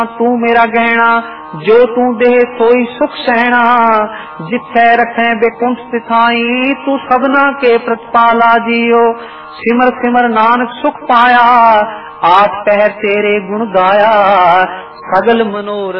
तू मेरा गहना, जो तू दे सोई सुख सहना। जिथे रखे बेकुंठ तिथाई, तू सबना के प्रतिपाला जियो। सिमर सिमर नानक सुख पाया, आठ पहर तेरे गुण गाया। सगल मनोरथ